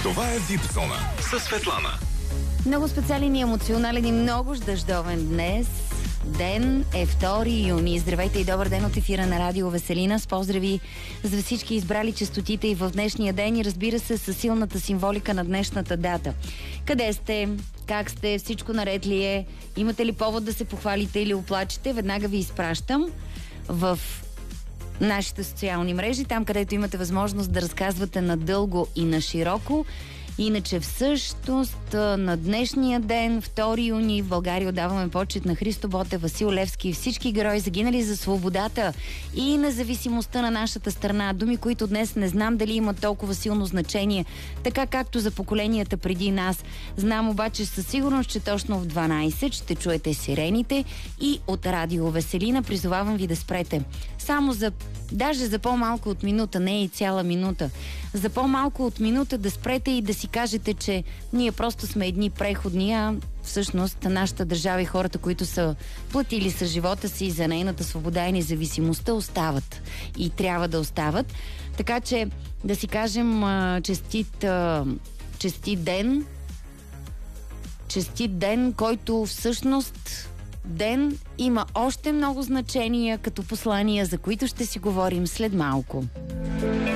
Това е Вип-зона със Светлана. Много специален и емоционален и много дъждовен днес. Ден е 2 юни. Здравейте и добър ден от ефира на Радио Веселина. С поздрави за всички избрали честотите и в днешния ден и разбира се със силната символика на днешната дата. Къде сте? Как сте? Всичко наред ли е? Имате ли повод да се похвалите или оплачете? Веднага ви изпращам в нашите социални мрежи, там където имате възможност да разказвате надълго и на широко. Иначе всъщност на днешния ден, 2 юни, в България отдаваме почет на Христо Ботев, Васил Левски и всички герои загинали за свободата и независимостта на нашата страна. Думи, които днес не знам дали имат толкова силно значение, така както за поколенията преди нас. Знам обаче със сигурност, че точно в 12 ще чуете сирените и от Радио Веселина. Призовавам ви да спрете. Само даже за по-малко от минута, не и цяла минута. За по-малко от минута да спрете и да си кажете, че ние просто сме едни преходни, а всъщност нашата държава и хората, които са платили с живота си за нейната свобода и независимостта, остават. И трябва да остават. Така че да си кажем честит ден. Честит ден, който всъщност ден има още много значения като послания, за които ще си говорим след малко.